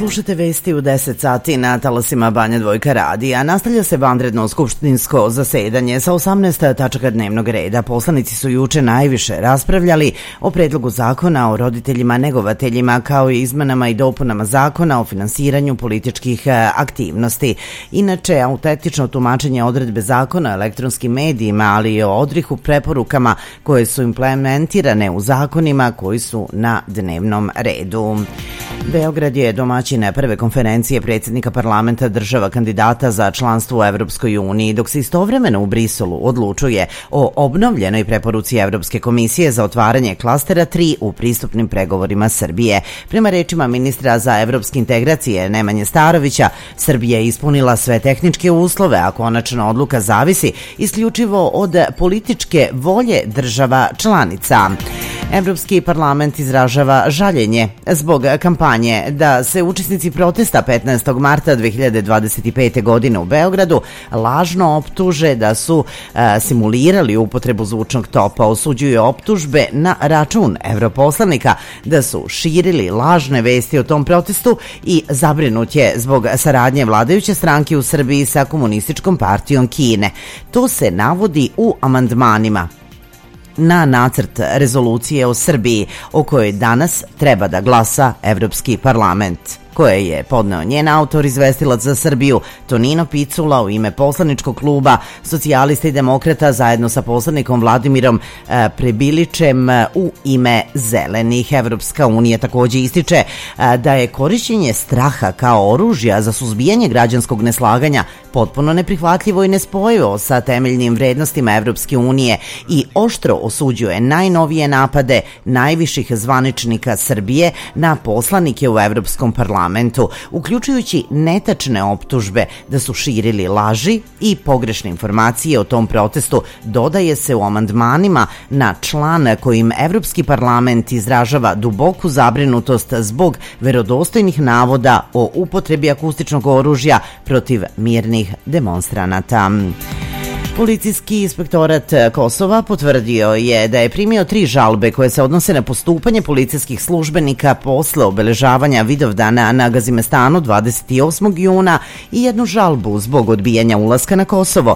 Slušate vesti u 10 sati na talasima Banja Dvojka radija. Nastavlja se vanredno skupštinsko zasedanje sa 18 tačaka dnevnog reda. Poslanici su juče najviše raspravljali o predlogu zakona o roditeljima negovateljima kao i izmenama i dopunama zakona o finansiranju političkih aktivnosti. Inače, autentično tumačenje odredbe zakona o elektronskim medijima, ali i o odrihu preporukama koje su implementirane u zakonima koji su na dnevnom redu. Beograd je domaćin prve konferencije predsjednika parlamenta država kandidata za članstvo u Evropskoj uniji, dok se istovremeno u Briselu odlučuje o obnovljenoj preporuci Evropske komisije za otvaranje klastera 3 u pristupnim pregovorima Srbije. Prema rečima ministra za evropske integracije Nemanje Starovića, Srbija je ispunila sve tehničke uslove, a konačna odluka zavisi isključivo od političke volje država članica. Evropski parlament izražava žaljenje zbog kampanje da se učesnici protesta 15. marta 2025. godine u Beogradu lažno optuže da su simulirali upotrebu zvučnog topa. Osuđuju optužbe na račun europoslanika da su širili lažne vesti o tom protestu i zabrinut je zbog saradnje vladajuće stranke u Srbiji sa Komunističkom partijom Kine. To se navodi u amandmanima na nacrt rezolucije o Srbiji o kojoj danas treba da glasa Evropski parlament, koje je podneo njen autor, izvestilac za Srbiju Tonino Picula u ime poslaničkog kluba Socijalista i Demokrata zajedno sa poslanikom Vladimirom Prebilićem u ime Zelenih. Evropska unija također ističe da je korišćenje straha kao oružja za suzbijanje građanskog neslaganja potpuno neprihvatljivo i nespojivo sa temeljnim vrednostima Evropske unije i oštro osuđuje najnovije napade najviših zvaničnika Srbije na poslanike u Evropskom parlamentu, uključujući netačne optužbe da su širili laži i pogrešne informacije o tom protestu. Dodaje se u amandmanima na član kojim Evropski parlament izražava duboku zabrinutost zbog verodostojnih navoda o upotrebi akustičnog oružja protiv mirnih demonstranata. Policijski inspektorat Kosova potvrdio je da je primio 3 žalbe koje se odnose na postupanje policijskih službenika posle obeležavanja Vidovdana na Gazimestanu 28. juna i jednu žalbu zbog odbijanja ulaska na Kosovo.